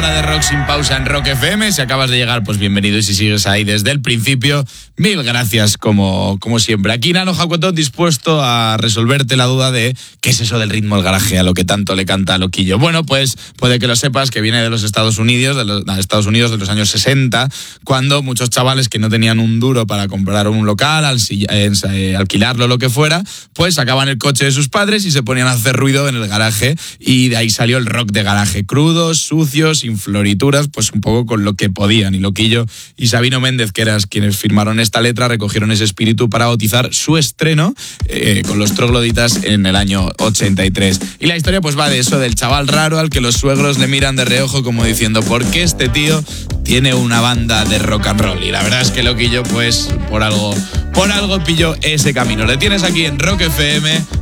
hora de rock sin pausa en Rock FM. Si acabas de llegar, pues bienvenido, y si sigues ahí desde el principio, mil gracias como siempre. Aquí Nano Jacuetón, dispuesto a resolverte la duda de qué es eso del ritmo del garaje, a lo que tanto le canta a Loquillo. Bueno, pues puede que lo sepas, que viene de los Estados Unidos, de los años 60, cuando muchos chavales que no tenían un duro para comprar un local, alquilarlo, lo que fuera, pues sacaban el coche de sus padres y se ponían a hacer ruido en el garaje, y de ahí salió el rock de garaje, crudos, sucios, sin florituras, pues un poco con lo que podían. Y Loquillo y Sabino Méndez, que eran quienes firmaron esta letra, recogieron ese espíritu para bautizar su estreno con los Trogloditas en el año 83. Y la historia pues va de eso, del chaval raro al que los suegros le miran de reojo como diciendo, ¿por qué este tío tiene una banda de rock and roll? Y la verdad es que Loquillo pues por algo pilló ese camino. Le tienes aquí en Rock FM